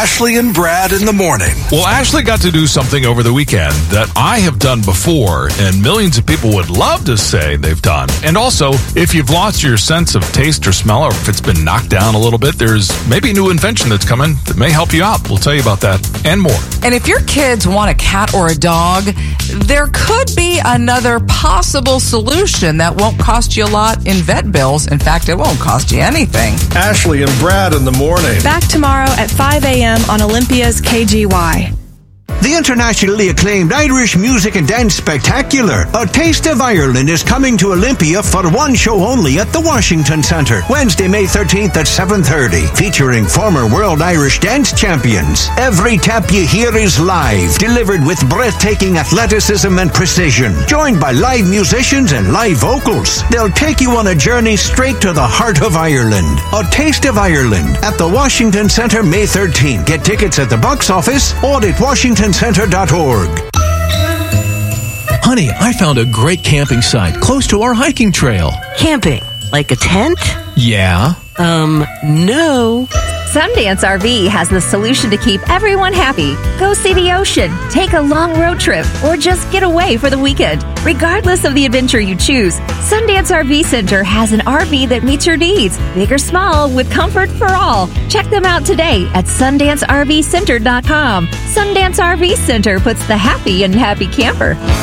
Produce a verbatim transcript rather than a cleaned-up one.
Ashley and Brad in the morning. Well, Ashley got to do something over the weekend that I have done before, and millions of people would love to say they've done. And also, if you've lost your sense of taste or smell, or if it's been knocked down a little bit, there's maybe a new invention that's coming that may help you out. We'll tell you about that and more. And if your kids want a cat or a dog, there could be another possible solution that won't cost you a lot in vet bills. In fact, it won't cost you anything. Ashley and Brad in the morning. Back tomorrow at five a.m. on Olympia's K G Y. The internationally acclaimed Irish Music and Dance Spectacular, A Taste of Ireland, is coming to Olympia for one show only at the Washington Centre, Wednesday, May thirteenth at seven thirty, featuring former World Irish Dance Champions. Every tap you hear is live, delivered with breathtaking athleticism and precision, joined by live musicians and live vocals. They'll take you on a journey straight to the heart of Ireland. A Taste of Ireland at the Washington Centre, May thirteenth. Get tickets at the box office or at washington center dot org. Honey, I found a great camping site close to our hiking trail. Camping? Like a tent? Yeah. Um, no. Sundance R V has the solution to keep everyone happy. Go see the ocean, take a long road trip, or just get away for the weekend. Regardless of the adventure you choose, Sundance R V Center has an R V that meets your needs, big or small, with comfort for all. Check them out today at sundance r v center dot com. Sundance R V Center puts the happy in happy camper.